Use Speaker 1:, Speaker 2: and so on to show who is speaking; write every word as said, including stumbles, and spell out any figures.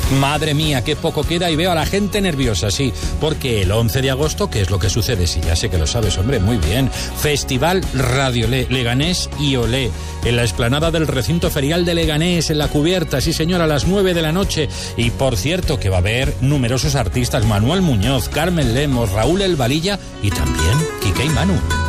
Speaker 1: Madre mía, qué poco queda y veo a la gente nerviosa, sí, porque el once de agosto, ¿qué es lo que sucede? Sí, ya sé que lo sabes, hombre, muy bien. Festival Radio Le, Leganés y Olé, en la explanada del recinto ferial de Leganés, en la cubierta, sí señor, a las nueve de la noche. Y por cierto, que va a haber numerosos artistas, Manuel Muñoz, Carmen Lemos, Raúl El Valilla y también Quique y Manu.